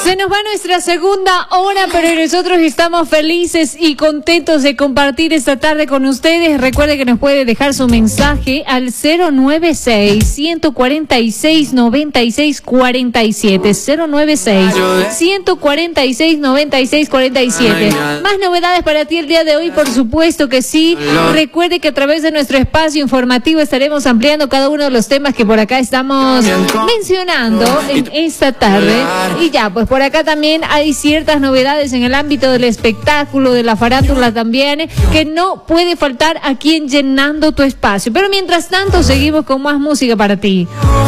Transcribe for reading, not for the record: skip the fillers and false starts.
Se nos va nuestra segunda hora, pero nosotros estamos felices y contentos de compartir esta tarde con ustedes. Recuerde que nos puede dejar su mensaje al 096-146-9647. 096-146-9647. Más novedades para ti el día de hoy, por supuesto que sí. Recuerde que a través de nuestro espacio informativo estaremos ampliando cada uno de los temas que por acá estamos mencionando en esta tarde. Y ya, pues por acá también hay ciertas novedades en el ámbito del espectáculo, de la farándula también, que no puede faltar aquí en Llenando tu Espacio. Pero mientras tanto, seguimos con más música para ti.